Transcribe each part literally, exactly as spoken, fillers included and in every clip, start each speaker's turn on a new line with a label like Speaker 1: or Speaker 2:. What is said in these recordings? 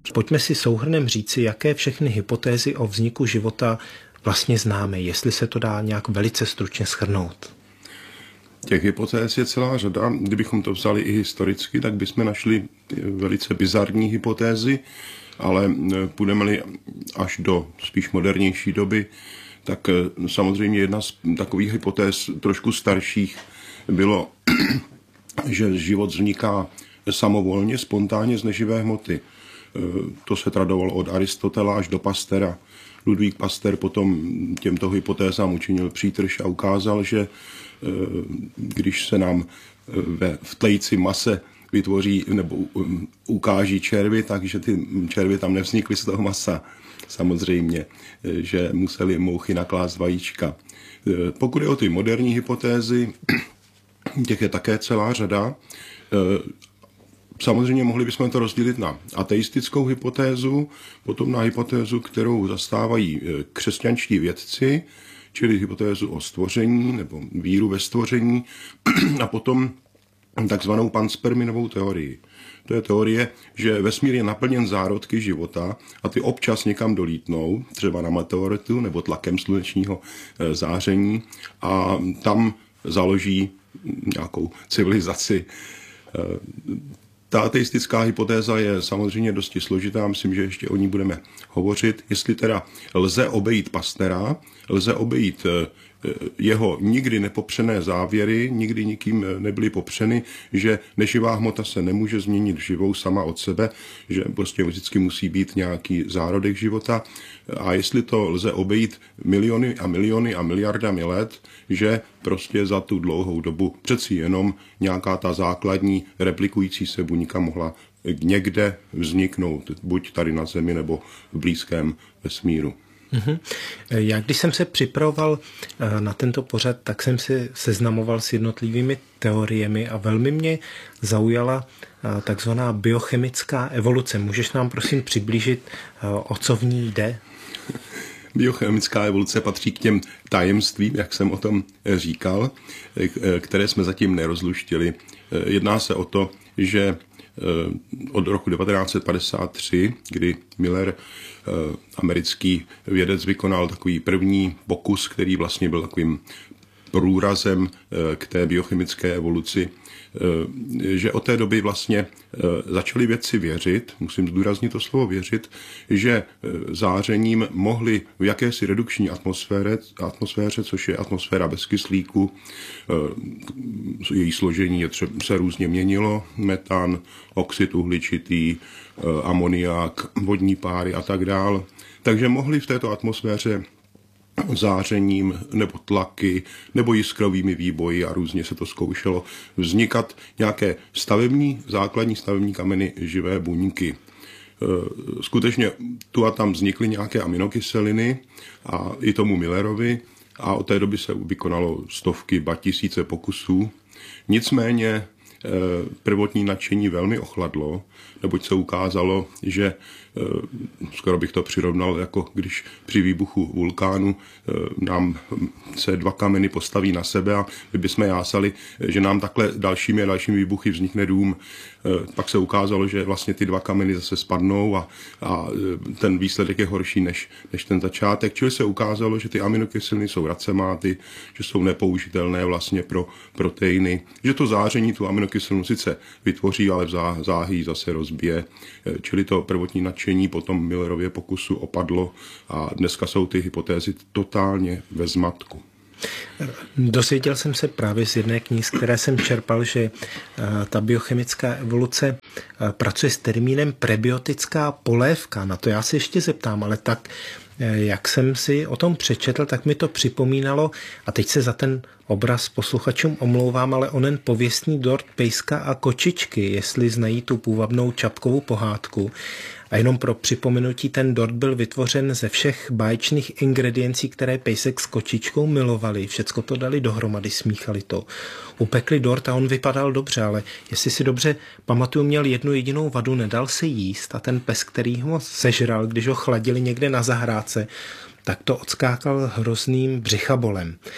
Speaker 1: Pojďme si souhrnem říci, jaké všechny hypotézy o vzniku života vlastně známe, jestli se to dá nějak velice stručně shrnout.
Speaker 2: Těch hypotéz je celá řada. Kdybychom to vzali i historicky, tak bychom našli velice bizarní hypotézy, ale půjdeme-li až do spíš modernější doby, tak samozřejmě jedna z takových hypotéz trošku starších bylo, že život vzniká samovolně, spontánně z neživé hmoty. To se tradovalo od Aristotela až do Pasteura. Ludvík Pasteur potom těmto hypotézám učinil přítrž a ukázal, že když se nám ve v tlejci mase vytvoří nebo ukáží červy, takže ty červy tam nevznikly z toho masa. Samozřejmě, že museli mouchy naklást vajíčka. Pokud je o ty moderní hypotézy, těch je také celá řada. Samozřejmě mohli bychom to rozdělit na ateistickou hypotézu, potom na hypotézu, kterou zastávají křesťanští vědci, čili hypotézu o stvoření nebo víru ve stvoření, a potom takzvanou pansperminovou teorii. To je teorie, že vesmír je naplněn zárodky života a ty občas někam dolítnou, třeba na meteoritu nebo tlakem slunečního záření, a tam založí nějakou civilizaci. Ta ateistická hypotéza je samozřejmě dosti složitá, myslím, že ještě o ní budeme hovořit. Jestli teda lze obejít Pasteura, lze obejít jeho nikdy nepopřené závěry, nikdy nikým nebyly popřeny, že neživá hmota se nemůže změnit živou sama od sebe, že prostě vždycky musí být nějaký zárodek života. A jestli to lze obejít miliony a miliony a miliardami let, že prostě za tu dlouhou dobu přeci jenom nějaká ta základní replikující se buňka mohla někde vzniknout, buď tady na Zemi nebo v blízkém vesmíru.
Speaker 1: Uhum. Já když jsem se připravoval na tento pořad, tak jsem se seznamoval s jednotlivými teoriemi a velmi mě zaujala takzvaná biochemická evoluce. Můžeš nám prosím přiblížit, o co v ní jde?
Speaker 2: Biochemická evoluce patří k těm tajemstvím, jak jsem o tom říkal, které jsme zatím nerozluštili. Jedná se o to, že od roku devatenáct set padesát tři, kdy Miller, americký vědec, vykonal takový první pokus, který vlastně byl takovým průrazem k té biochemické evoluci, že od té doby vlastně začali vědci věřit, musím zdůraznit to slovo věřit, že zářením mohli v jakési redukční atmosféře, atmosféře, což je atmosféra bez kyslíku, její složení je třeba, se různě měnilo, metan, oxid uhličitý, amoniak, vodní páry a tak dál. Takže mohli v této atmosféře zářením nebo tlaky nebo jiskrovými výboji, a různě se to zkoušelo, vznikat nějaké stavební, základní stavební kameny živé buňky. Skutečně tu a tam vznikly nějaké aminokyseliny a i tomu Millerovi, a od té doby se vykonalo stovky, ba tisíce pokusů. Nicméně prvotní nadšení velmi ochladlo, neboť se ukázalo, že skoro bych to přirovnal, jako když při výbuchu vulkánu nám se dva kameny postaví na sebe a my bychom jásali, že nám takhle dalšími a dalšími výbuchy vznikne dům. Pak se ukázalo, že vlastně ty dva kameny zase spadnou a, a ten výsledek je horší než, než ten začátek. Čili se ukázalo, že ty aminokyseliny jsou racemáty, že jsou nepoužitelné vlastně pro proteiny, že to záření tu aminokyselinu sice vytvoří, ale v záhy zase rozbije. Čili to prvotní nadšení po tom Millerově pokusu opadlo a dneska jsou ty hypotézy totálně ve zmatku.
Speaker 1: Dosvěděl jsem se právě z jedné knihy, z které jsem čerpal, že ta biochemická evoluce pracuje s termínem prebiotická polévka. Na to já se ještě zeptám, ale tak, jak jsem si o tom přečetl, tak mi to připomínalo, a teď se za ten obraz posluchačům omlouvám, ale onen pověstný dort pejska a kočičky, jestli znají tu půvabnou Čapkovu pohádku. A jenom pro připomenutí, ten dort byl vytvořen ze všech báječných ingrediencí, které pejsek s kočičkou milovali. Všecko to dali dohromady, smíchali to. Upekli dort a on vypadal dobře, ale jestli si dobře pamatuju, měl jednu jedinou vadu, nedal se jíst, a ten pes, který ho sežral, když ho chladili někde na zahrádce, tak to odskákal hrozným břichabolem.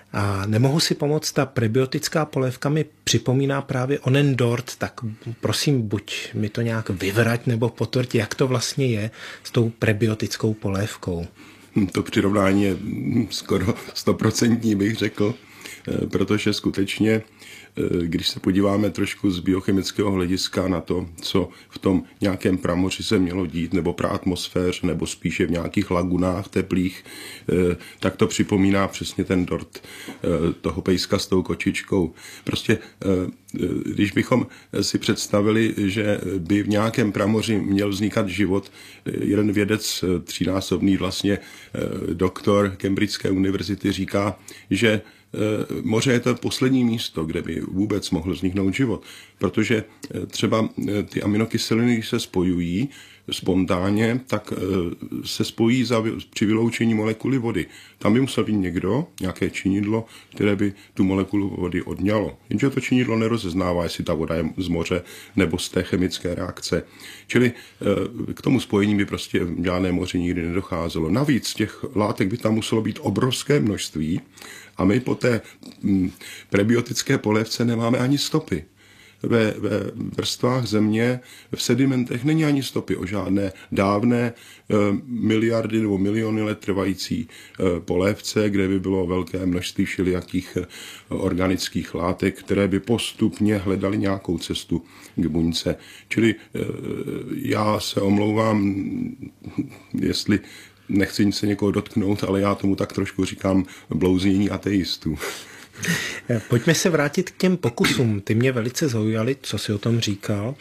Speaker 1: A nemohu si pomoct, ta prebiotická polévka mi připomíná právě onen dort, tak prosím, buď mi to nějak vyvrať nebo potvrď, jak to vlastně je s tou prebiotickou polévkou.
Speaker 2: To přirovnání je skoro stoprocentní, bych řekl, protože skutečně, když se podíváme trošku z biochemického hlediska na to, co v tom nějakém pramoři se mělo dít, nebo pro atmosféře, nebo spíše v nějakých lagunách teplých, tak to připomíná přesně ten dort toho pejska s tou kočičkou. Prostě když bychom si představili, že by v nějakém pramoři měl vznikat život, jeden vědec, třínásobný vlastně doktor Cambridgeské univerzity říká, že moře je to poslední místo, kde by vůbec mohl vzniknout život, protože třeba ty aminokyseliny, když se spojují spontánně, tak se spojí za, při vyloučení molekuly vody. Tam by musel být někdo, nějaké činidlo, které by tu molekulu vody odňalo. Jenže to činidlo nerozeznává, jestli ta voda je z moře nebo z té chemické reakce. Čili k tomu spojení by prostě v žádné moři nikdy nedocházelo. Navíc těch látek by tam muselo být obrovské množství a my po té prebiotické polévce nemáme ani stopy. Ve, ve vrstvách země, v sedimentech není ani stopy o žádné dávné e, miliardy nebo miliony let trvající e, polévce, kde by bylo velké množství všelijakých e, organických látek, které by postupně hledaly nějakou cestu k buňce. Čili e, já se omlouvám, jestli nechci se někoho dotknout, ale já tomu tak trošku říkám blouznění ateistů.
Speaker 1: Pojďme se vrátit k těm pokusům. Ty mě velice zaujaly, co jsi o tom říkal.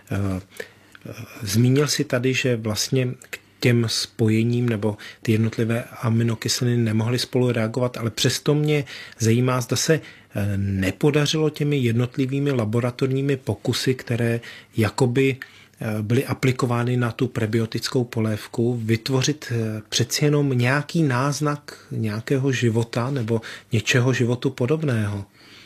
Speaker 1: Zmínil jsi tady, že vlastně k těm spojením nebo ty jednotlivé aminokyseliny nemohly spolu reagovat, ale přesto mě zajímá, zda se nepodařilo těmi jednotlivými laboratorními pokusy, které jakoby byly aplikovány na tu prebiotickou polévku, vytvořit přeci jenom nějaký náznak nějakého života nebo něčeho životu podobného?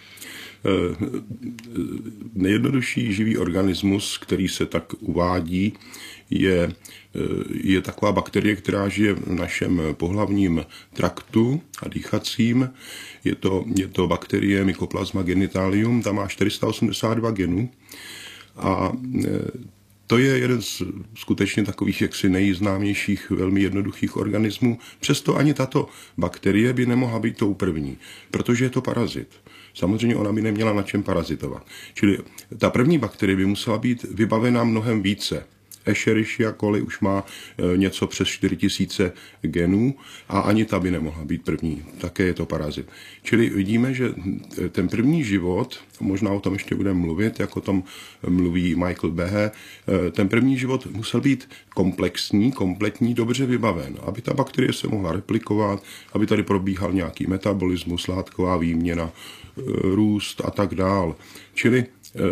Speaker 2: Nejjednodušší živý organismus, který se tak uvádí, je, je taková bakterie, která žije v našem pohlavním traktu a dýchacím. Je to, je to bakterie Mycoplasma genitalium, tam má čtyři sta osmdesát dva genů a to je jeden z skutečně takových jaksi nejznámějších, velmi jednoduchých organismů. Přesto ani tato bakterie by nemohla být tou první, protože je to parazit. Samozřejmě ona by neměla na čem parazitovat. Čili ta první bakterie by musela být vybavená mnohem více. Escherichia coli už má něco přes čtyři tisíce genů a ani ta by nemohla být první. Také je to parazit. Čili vidíme, že ten první život, možná o tom ještě budeme mluvit, jak o tom mluví Michael Behe, ten první život musel být komplexní, kompletní, dobře vybaven, aby ta bakterie se mohla replikovat, aby tady probíhal nějaký metabolismus, látková výměna, růst a tak dál. Čili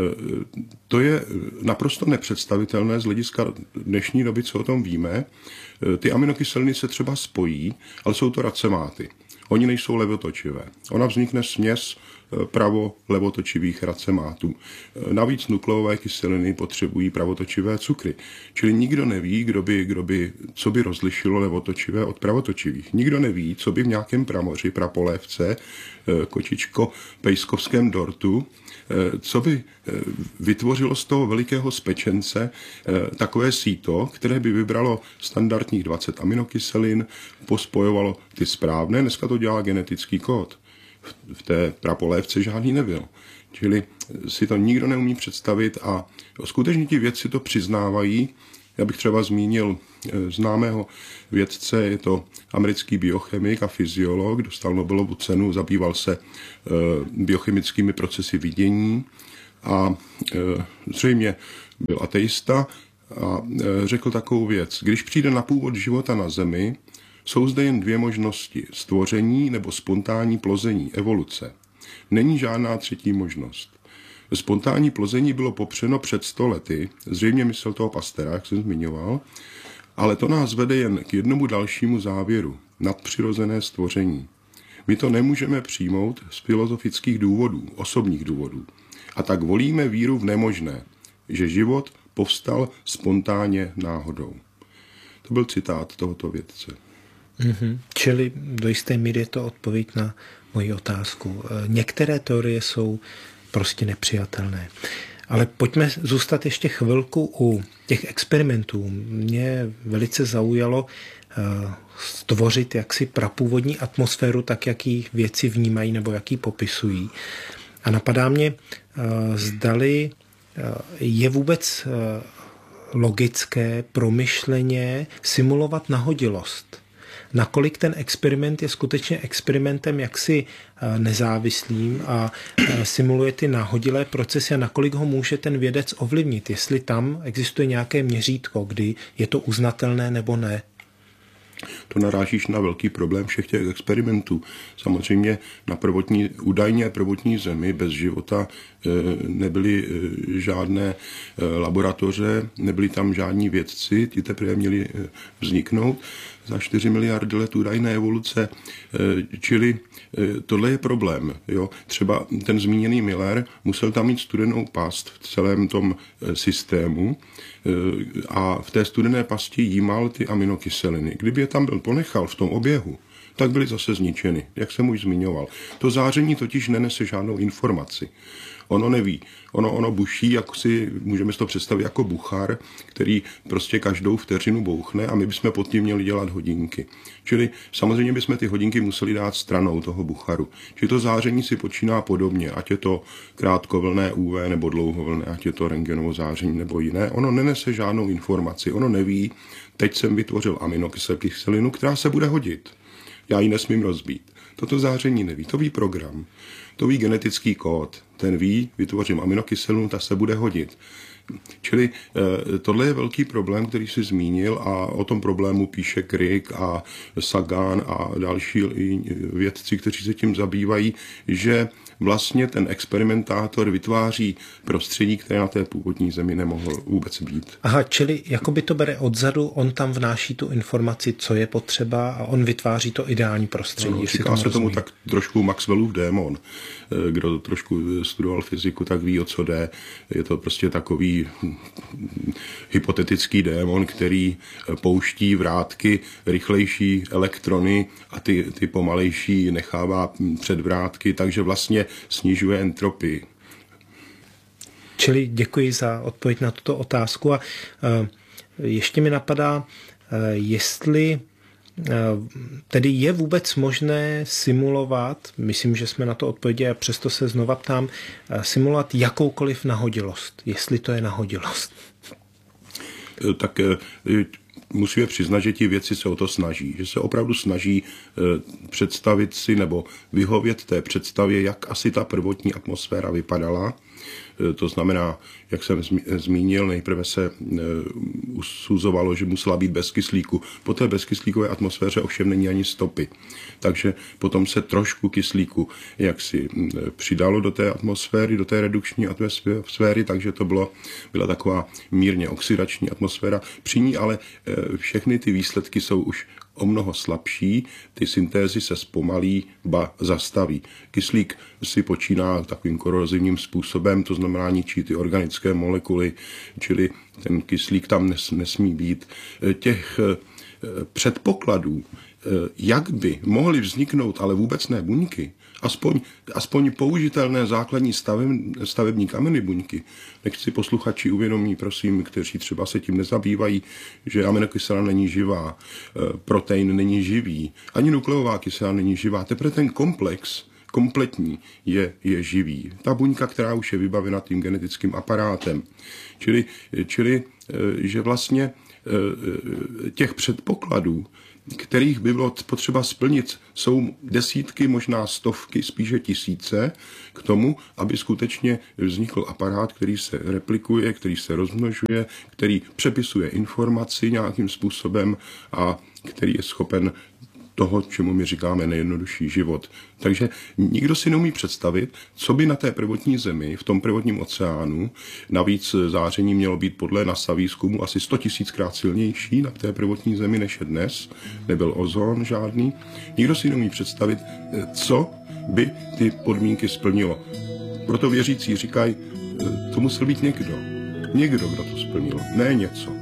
Speaker 2: to je naprosto nepředstavitelné z hlediska dnešní doby, co o tom víme. Ty aminokyseliny se třeba spojí, ale jsou to racemáty. Oni nejsou levotočivé. Ona vznikne směs pravo-levotočivých racemátů. Navíc nukleové kyseliny potřebují pravotočivé cukry. Čili nikdo neví, kdo by, kdo by, co by rozlišilo levotočivé od pravotočivých. Nikdo neví, co by v nějakém pramoři, prapolévce, kočičko, pejskovském dortu, co by vytvořilo z toho velikého spečence takové síto, které by vybralo standardních dvacet aminokyselin, pospojovalo ty správné, dneska to dělá genetický kód. V té prapolévce žádný nebyl. Čili si to nikdo neumí představit a skutečně ti vědci to přiznávají. Já bych třeba zmínil známého vědce, je to americký biochemik a fyziolog, dostal Nobelovu cenu, zabýval se biochemickými procesy vidění a zřejmě byl ateista a řekl takovou věc. Když přijde na původ života na Zemi, jsou zde jen dvě možnosti, stvoření nebo spontánní plození, evoluce. Není žádná třetí možnost. Spontánní plození bylo popřeno před sto lety, zřejmě myslel toho Pasteura, jak jsem zmiňoval, ale to nás vede jen k jednomu dalšímu závěru, nadpřirozené stvoření. My to nemůžeme přijmout z filozofických důvodů, osobních důvodů. A tak volíme víru v nemožné, že život povstal spontánně náhodou. To byl citát tohoto vědce.
Speaker 1: Mm-hmm. Čili do jisté míry je to odpověď na moji otázku. Některé teorie jsou prostě nepřijatelné. Ale pojďme zůstat ještě chvilku u těch experimentů. Mě velice zaujalo stvořit jaksi prapůvodní atmosféru, tak jak ji věci vnímají nebo jak ji popisují. A napadá mě, zdali je vůbec logické promyšleně simulovat nahodilost. Nakolik ten experiment je skutečně experimentem jaksi nezávislým a simuluje ty nahodilé procesy a nakolik ho může ten vědec ovlivnit. Jestli tam existuje nějaké měřítko, kdy je to uznatelné nebo ne.
Speaker 2: To narážíš na velký problém všech těch experimentů. Samozřejmě na prvotní, údajně prvotní Zemi bez života nebyly žádné laboratoře, nebyli tam žádní vědci, ti teprve měli vzniknout za čtyři miliardy let údajné evoluce, čili tohle je problém. Jo. Třeba ten zmíněný Miller musel tam mít studenou past v celém tom systému a v té studené pasti jímal ty aminokyseliny. Kdyby je tam byl ponechal v tom oběhu, tak byly zase zničeny, jak jsem už zmiňoval. To záření totiž nenese žádnou informaci. Ono neví. Ono, ono buší, jak si můžeme si to představit jako buchar, který prostě každou vteřinu bouchne a my bychom pod tím měli dělat hodinky. Čili samozřejmě bychom ty hodinky museli dát stranou toho bucharu. Čili to záření si počíná podobně, ať je to krátkovlné U V nebo dlouhovlné, ať je to rentgenovo záření nebo jiné. Ono nenese žádnou informaci. Ono neví, teď jsem vytvořil aminokyselinu, která se bude hodit. Já ji nesmím rozbít. Toto záření neví, to ví program. To ví genetický kód. Ten ví, vytvořím aminokyselinu, ta se bude hodit. Čili eh, tohle je velký problém, který jsi zmínil a o tom problému píše Crick a Sagan a další vědci, kteří se tím zabývají, že vlastně ten experimentátor vytváří prostředí, které na té původní Zemi nemohlo vůbec být.
Speaker 1: Aha, čili jakoby to bere odzadu, on tam vnáší tu informaci, co je potřeba a on vytváří to ideální prostředí.
Speaker 2: No, říká se tomu tak trošku Maxwellův démon. Kdo trošku studoval fyziku, tak ví, o co jde. Je to prostě takový hypotetický démon, který pouští vrátky rychlejší elektrony a ty, ty pomalejší nechává před vrátky, takže vlastně snižuje entropii.
Speaker 1: Čili děkuji za odpověď na tuto otázku a ještě mi napadá, jestli tedy je vůbec možné simulovat, myslím, že jsme na to odpověděli a přesto se znova ptám, simulovat jakoukoliv nahodilost, jestli to je nahodilost.
Speaker 2: Tak musíme přiznat, že ti vědci se o to snaží, že se opravdu snaží představit si nebo vyhovět té představě, jak asi ta prvotní atmosféra vypadala. To znamená, jak jsem zmínil, nejprve se usuzovalo, že musela být bez kyslíku. Po té bezkyslíkové atmosféře ovšem není ani stopy. Takže potom se trošku kyslíku jaksi přidalo do té atmosféry, do té redukční atmosféry, takže to bylo, byla taková mírně oxidační atmosféra. Při ní ale všechny ty výsledky jsou už o mnoho slabší, ty syntézy se zpomalí, ba zastaví. Kyslík si počíná takovým korozivním způsobem, to znamená ničí ty organické molekuly, čili ten kyslík tam nes, nesmí být. Těch předpokladů, jak by mohly vzniknout, ale vůbec ne buňky, aspoň, aspoň použitelné základní staveb, stavební kameny buňky. Nech si posluchači uvědomí, prosím, kteří třeba se tím nezabývají, že aminokyselina není živá, protein není živý, ani nukleová kyselina není živá. Teprve ten komplex kompletní je, je živý. Ta buňka, která už je vybavena tím genetickým aparátem. Čili, čili že vlastně těch předpokladů, kterých by bylo potřeba splnit, jsou desítky, možná stovky, spíše tisíce k tomu, aby skutečně vznikl aparát, který se replikuje, který se rozmnožuje, který přepisuje informaci nějakým způsobem a který je schopen toho, čemu my říkáme nejjednodušší život. Takže nikdo si neumí představit, co by na té prvotní Zemi, v tom prvotním oceánu, navíc záření mělo být podle NASA výzkumu asi sto tisíckrát silnější na té prvotní Zemi než je dnes, nebyl ozon žádný. Nikdo si neumí představit, co by ty podmínky splnilo. Proto věřící říkají, to musel být někdo. Někdo, kdo to splnil, ne něco.